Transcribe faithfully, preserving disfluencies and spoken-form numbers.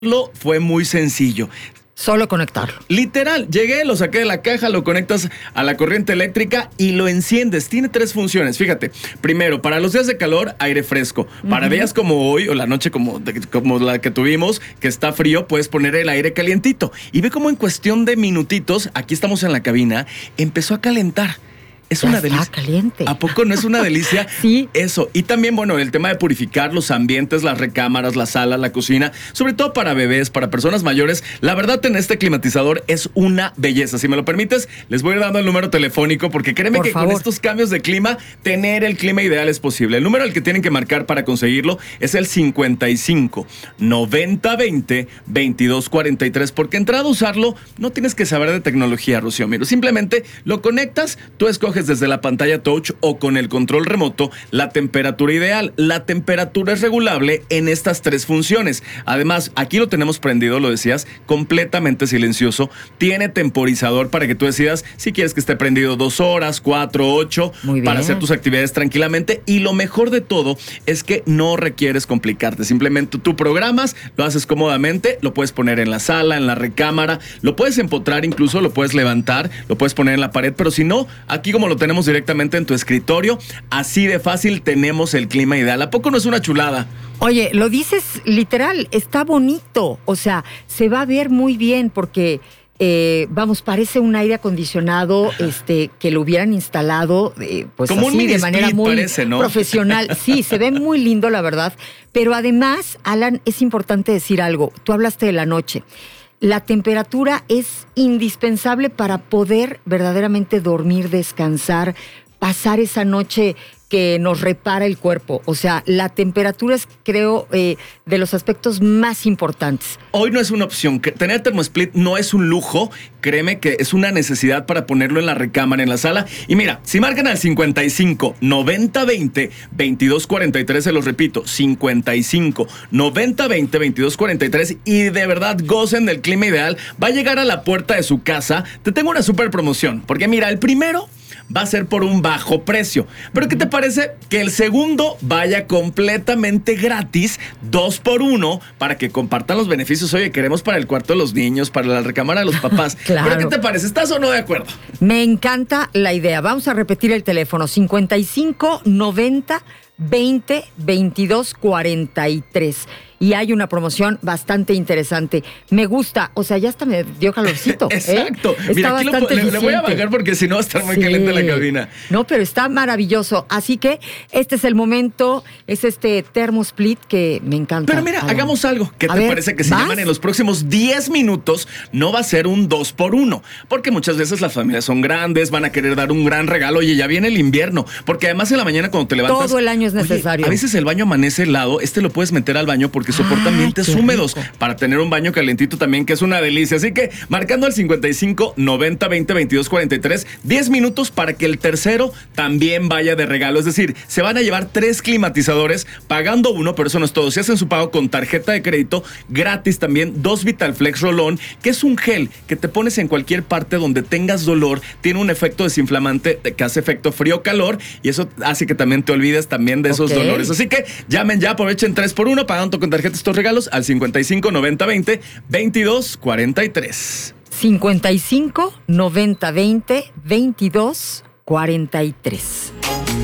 Lo fue muy sencillo. Solo conectarlo. Literal, llegué, lo saqué de la caja, lo conectas a la corriente eléctrica y lo enciendes. Tiene tres funciones, fíjate. Primero, para los días de calor, aire fresco. Para uh-huh. días como hoy o la noche como, como la que tuvimos, que está frío, puedes poner el aire calientito. Y ve cómo en cuestión de minutitos, aquí estamos en la cabina, empezó a calentar. Es ya una está delicia. Caliente. ¿A poco no es una delicia? Sí. Eso. Y también, bueno, el tema de purificar los ambientes, las recámaras, la sala, la cocina, sobre todo para bebés, para personas mayores. La verdad, en este climatizador es una belleza. Si me lo permites, les voy a ir dando el número telefónico porque créeme Por que favor. con estos cambios de clima, tener el clima ideal es posible. El número al que tienen que marcar para conseguirlo es el cincuenta y cinco, noventa, veinte, veintidós, cuarenta y tres. Porque entrada a usarlo, no tienes que saber de tecnología, Rocío. Miro, simplemente lo conectas, tú escoges desde la pantalla touch o con el control remoto la temperatura ideal. La temperatura es regulable en estas tres funciones. Además, aquí lo tenemos prendido, lo decías, completamente silencioso. Tiene temporizador para que tú decidas si quieres que esté prendido dos horas, cuatro, ocho, para hacer tus actividades tranquilamente. Y lo mejor de todo es que no requieres complicarte. Simplemente tú programas, lo haces cómodamente, lo puedes poner en la sala, en la recámara, lo puedes empotrar incluso, lo puedes levantar, lo puedes poner en la pared, pero si no, aquí como lo tenemos directamente en tu escritorio, así de fácil tenemos el clima ideal. ¿A poco no es una chulada? Oye, lo dices literal, está bonito, o sea, se va a ver muy bien porque, eh, vamos, parece un aire acondicionado este, que lo hubieran instalado eh, pues como así, un mini de manera split, muy parece, ¿no? profesional. Sí, se ve muy lindo, la verdad, pero además, Alan, es importante decir algo. Tú hablaste de la noche. La temperatura es indispensable para poder verdaderamente dormir, descansar, pasar esa noche que nos repara el cuerpo. O sea, la temperatura es, creo, eh, de los aspectos más importantes. Hoy no es una opción. Tener termosplit no es un lujo. Créeme que es una necesidad para ponerlo en la recámara, en la sala. Y mira, si marcan al cincuenta y cinco, noventa, veinte, veintidós, cuarenta y tres, se los repito, cincuenta y cinco, noventa, veinte, veintidós, cuarenta y tres, y de verdad gocen del clima ideal, va a llegar a la puerta de su casa. Te tengo una súper promoción, porque mira, el primero va a ser por un bajo precio. Pero ¿qué te parece que el segundo vaya completamente gratis, dos por uno, para que compartan los beneficios? Oye, queremos para el cuarto de los niños, para la recámara de los papás. Claro. ¿Pero qué te parece? ¿Estás o no de acuerdo? Me encanta la idea. Vamos a repetir el teléfono: cincuenta y cinco, noventa, veinte, veintidós, cuarenta y tres. Y hay una promoción bastante interesante. Me gusta, o sea, ya hasta me dio calorcito. Exacto. ¿eh? Mira, aquí lo, le, le voy a bajar porque si no va a estar muy sí. caliente la cabina. No, pero está maravilloso. Así que este es el momento, es este termosplit que me encanta. Pero mira, Alan, hagamos algo. ¿Qué a te ver, parece que si ¿vas? llaman en los próximos diez minutos no va a ser un dos por uno? Porque muchas veces las familias son grandes, van a querer dar un gran regalo. Oye, ya viene el invierno. Porque además en la mañana cuando te levantas... Todo el año es necesario. Oye, a veces el baño amanece helado. Este lo puedes meter al baño porque soporta ah, ambientes húmedos rico. Para tener un baño calentito también, que es una delicia. Así que marcando al cincuenta y cinco, noventa, veinte, veintidós, cuarenta y tres, diez minutos para que el tercero también vaya de regalo. Es decir, se van a llevar tres climatizadores pagando uno, pero eso no es todo. Si hacen su pago con tarjeta de crédito, gratis también dos Vitalflex Roll-On, que es un gel que te pones en cualquier parte donde tengas dolor. Tiene un efecto desinflamante que hace efecto frío-calor y eso hace que también te olvides también de esos okay. dolores. Así que llamen ya, aprovechen tres por uno, pagando con tarjeta estos regalos al cincuenta y cinco, noventa, veinte, veintidós, cuarenta y tres. cincuenta y cinco, noventa, veinte, veintidós, cuarenta y tres.